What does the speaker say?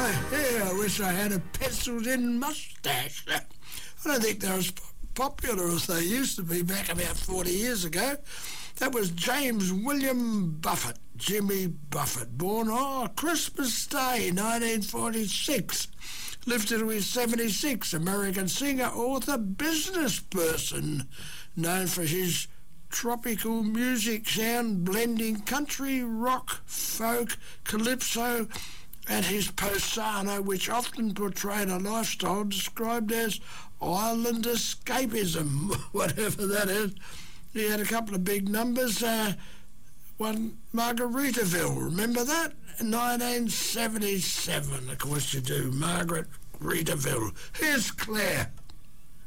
I wish I had a penciled-in moustache. I don't think they're as popular as they used to be back about 40 years ago. That was James William Buffett, Jimmy Buffett, born on Christmas Day, 1946. Lived till he was 76, American singer, author, business person, known for his tropical music sound, blending country, rock, folk, calypso, and his posana, which often portrayed a lifestyle described as island escapism, whatever that is. He had a couple of big numbers. One, Margaritaville, remember that? 1977, of course you do, Margaretaville. Here's Claire.